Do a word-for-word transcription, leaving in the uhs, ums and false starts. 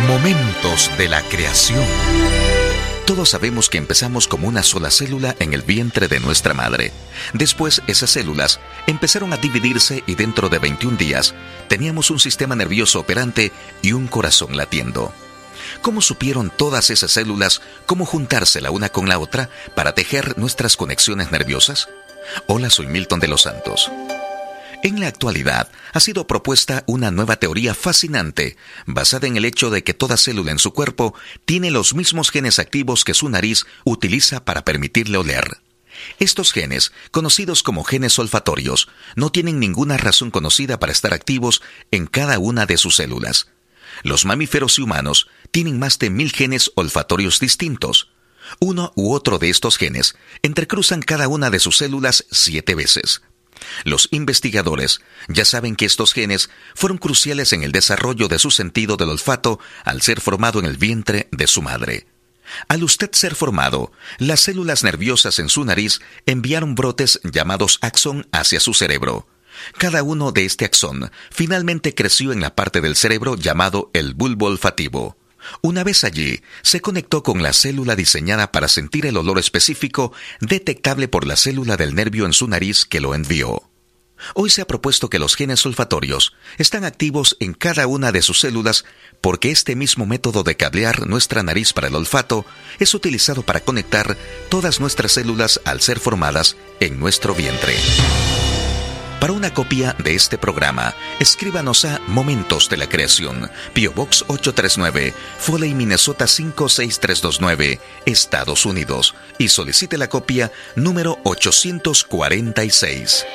Momentos de la creación. Todos sabemos que empezamos como una sola célula en el vientre de nuestra madre. Después, esas células empezaron a dividirse y dentro de veintiún días teníamos un sistema nervioso operante y un corazón latiendo. ¿Cómo supieron todas esas células cómo juntarse la una con la otra para tejer nuestras conexiones nerviosas? Hola, soy Milton de los Santos. En la actualidad, ha sido propuesta una nueva teoría fascinante, basada en el hecho de que toda célula en su cuerpo tiene los mismos genes activos que su nariz utiliza para permitirle oler. Estos genes, conocidos como genes olfatorios, no tienen ninguna razón conocida para estar activos en cada una de sus células. Los mamíferos y humanos tienen más de mil genes olfatorios distintos. Uno u otro de estos genes entrecruzan cada una de sus células siete veces. Los investigadores ya saben que estos genes fueron cruciales en el desarrollo de su sentido del olfato al ser formado en el vientre de su madre. Al usted ser formado, las células nerviosas en su nariz enviaron brotes llamados axón hacia su cerebro. Cada uno de este axón finalmente creció en la parte del cerebro llamado el bulbo olfativo. Una vez allí, se conectó con la célula diseñada para sentir el olor específico detectable por la célula del nervio en su nariz que lo envió. Hoy se ha propuesto que los genes olfatorios están activos en cada una de sus células porque este mismo método de cablear nuestra nariz para el olfato es utilizado para conectar todas nuestras células al ser formadas en nuestro vientre. Para una copia de este programa, escríbanos a Momentos de la Creación, P O Box ocho tres nueve, Foley, Minnesota cinco seis tres dos nueve, Estados Unidos, y solicite la copia número ochocientos cuarenta y seis.